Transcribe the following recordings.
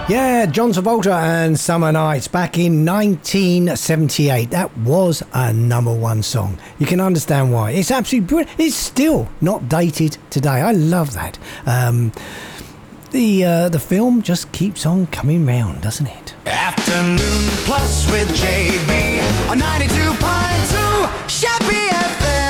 Yeah, John Travolta and Summer Nights back in 1978. That was a number one song. You can understand why. It's absolutely brilliant. It's still not dated today. I love that. The film just keeps on coming round, doesn't it? Afternoon Plus with JB on 92.2 Sheppy FM.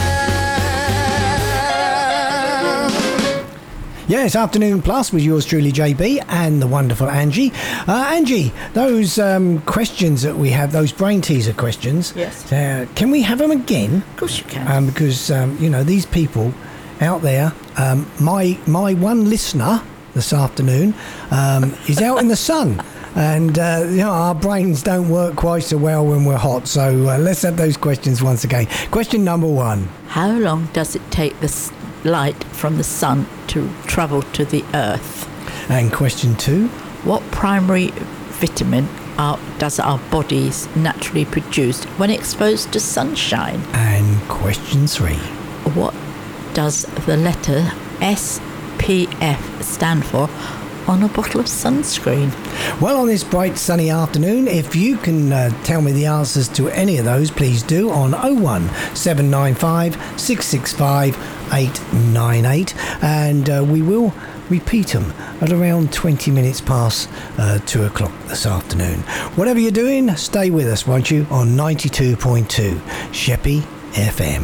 Yes, Afternoon Plus with yours truly, JB, and the wonderful Angie. Angie, those questions that we have, those brain teaser questions. Yes. Can we have them again? Of course you can. Because, these people out there, my one listener this afternoon is out in the sun. And, our brains don't work quite so well when we're hot. So let's have those questions once again. Question number one. How long does it take the light from the sun to travel to the earth? And question two. What primary vitamin does our bodies naturally produce when exposed to sunshine? And question three. What does the letter SPF stand for on a bottle of sunscreen? Well, on this bright sunny afternoon, if you can tell me the answers to any of those, please do on 01795 665 898, and we will repeat them at around 20 minutes past 2 o'clock this afternoon. Whatever you're doing, stay with us, won't you, on 92.2 Sheppy FM.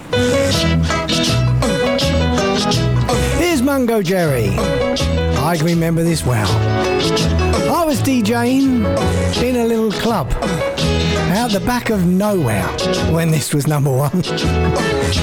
Here's Mungo Jerry. I can remember this well. I was DJing in a little club out the back of nowhere when this was number one.